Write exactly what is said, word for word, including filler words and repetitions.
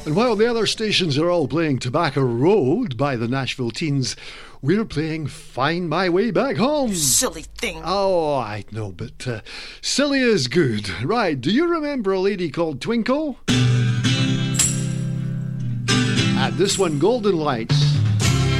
And while the other stations are all playing Tobacco Road by the Nashville Teens, we're playing Find My Way Back Home. Silly thing. Oh, I know, but uh, silly is good. Right, do you remember a lady called Twinkle? And this one, Golden Lights.